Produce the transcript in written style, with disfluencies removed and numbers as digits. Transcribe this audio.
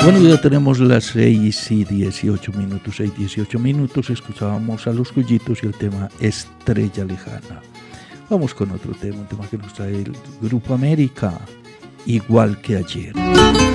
Bueno, ya tenemos las 6:18, 6:18. Escuchábamos a Los Cullitos y el tema Estrella Lejana. Vamos con otro tema, un tema que nos trae el Grupo América, Igual que ayer.